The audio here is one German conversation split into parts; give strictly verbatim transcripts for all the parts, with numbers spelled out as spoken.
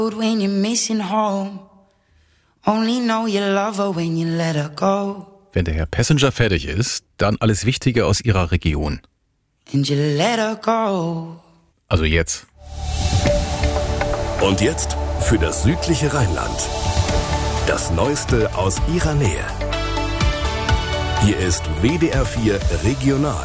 When you're missing home, only know you love her when you let her go. Wenn der Herr Passenger fertig ist, dann alles Wichtige aus Ihrer Region. And you let her go. Also jetzt. Und jetzt für das südliche Rheinland. Das Neueste aus Ihrer Nähe. Hier ist W D R vier Regional.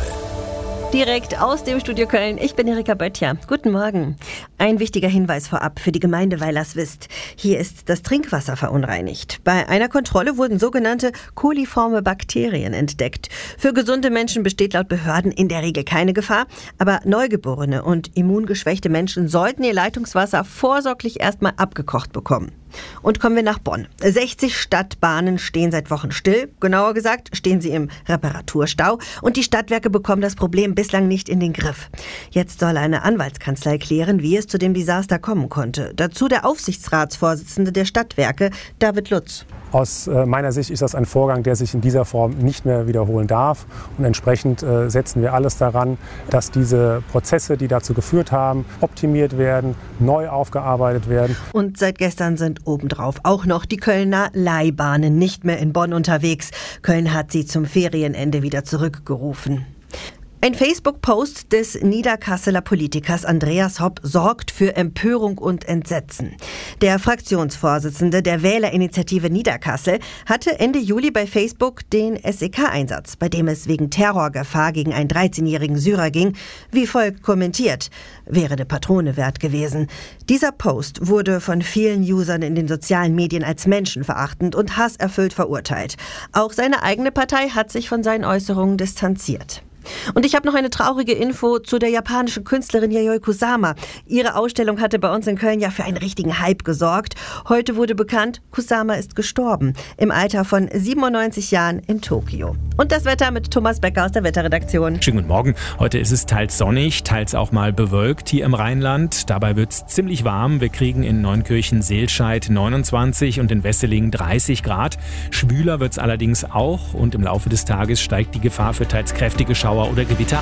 Direkt aus dem Studio Köln. Ich bin Erika Böttcher. Guten Morgen. Ein wichtiger Hinweis vorab für die Gemeinde, weil ihr's wisst. Hier ist das Trinkwasser verunreinigt. Bei einer Kontrolle wurden sogenannte koliforme Bakterien entdeckt. Für gesunde Menschen besteht laut Behörden in der Regel keine Gefahr. Aber Neugeborene und immungeschwächte Menschen sollten ihr Leitungswasser vorsorglich erstmal abgekocht bekommen. Und kommen wir nach Bonn. sechzig Stadtbahnen stehen seit Wochen still. Genauer gesagt stehen sie im Reparaturstau. Und die Stadtwerke bekommen das Problem bislang nicht in den Griff. Jetzt soll eine Anwaltskanzlei klären, wie es zu dem Desaster kommen konnte. Dazu der Aufsichtsratsvorsitzende der Stadtwerke, David Lutz. Aus meiner Sicht ist das ein Vorgang, der sich in dieser Form nicht mehr wiederholen darf. Und entsprechend äh, setzen wir alles daran, dass diese Prozesse, die dazu geführt haben, optimiert werden, neu aufgearbeitet werden. Und seit gestern sind obendrauf auch noch die Kölner Leihbahnen nicht mehr in Bonn unterwegs. Köln hat sie zum Ferienende wieder zurückgerufen. Ein Facebook-Post des Niederkasseler Politikers Andreas Hopp sorgt für Empörung und Entsetzen. Der Fraktionsvorsitzende der Wählerinitiative Niederkassel hatte Ende Juli bei Facebook den S E K-Einsatz, bei dem es wegen Terrorgefahr gegen einen dreizehnjährigen Syrer ging, wie folgt kommentiert: Wäre eine Patrone wert gewesen. Dieser Post wurde von vielen Usern in den sozialen Medien als menschenverachtend und hasserfüllt verurteilt. Auch seine eigene Partei hat sich von seinen Äußerungen distanziert. Und ich habe noch eine traurige Info zu der japanischen Künstlerin Yayoi Kusama. Ihre Ausstellung hatte bei uns in Köln ja für einen richtigen Hype gesorgt. Heute wurde bekannt, Kusama ist gestorben. Im Alter von siebenundneunzig Jahren in Tokio. Und das Wetter mit Thomas Becker aus der Wetterredaktion. Schönen guten Morgen. Heute ist es teils sonnig, teils auch mal bewölkt hier im Rheinland. Dabei wird es ziemlich warm. Wir kriegen in Neunkirchen-Seelscheid neunundzwanzig und in Wesseling dreißig Grad. Schwüler wird es allerdings auch. Und im Laufe des Tages steigt die Gefahr für teils kräftige Schauer oder Gewitter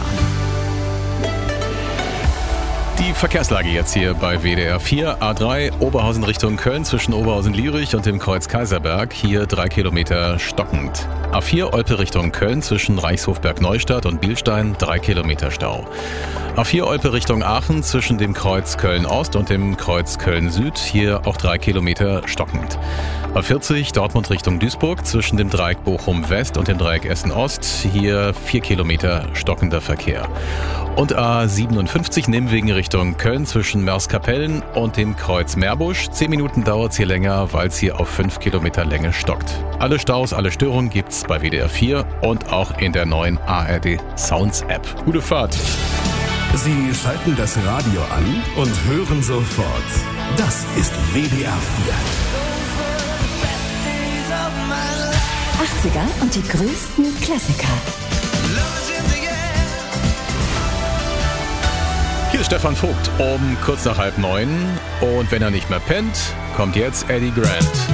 an. Die Verkehrslage jetzt hier bei W D R vier. A drei Oberhausen Richtung Köln zwischen Oberhausen-Lierich und dem Kreuz Kaiserberg. Hier drei Kilometer stockend. A vier Olpe Richtung Köln zwischen Reichshofberg-Neustadt und Bielstein. drei Kilometer Stau. A vier Olpe Richtung Aachen zwischen dem Kreuz Köln-Ost und dem Kreuz Köln-Süd. Hier auch drei Kilometer stockend. A vierzig Dortmund Richtung Duisburg zwischen dem Dreieck Bochum-West und dem Dreieck Essen-Ost. Hier vier Kilometer stockender Verkehr. Und A siebenundfünfzig Nimwegen Richtung Köln zwischen Merskapellen und dem Kreuz Meerbusch. Zehn Minuten dauert es hier länger, weil es hier auf fünf Kilometer Länge stockt. Alle Staus, alle Störungen gibt's bei W D R vier und auch in der neuen A R D Sounds App. Gute Fahrt! Sie schalten das Radio an und hören sofort. Das ist W D R vier. achtziger und die größten Klassiker. Hier ist Stefan Vogt um kurz nach halb neun. Und wenn er nicht mehr pennt, kommt jetzt Eddie Grant.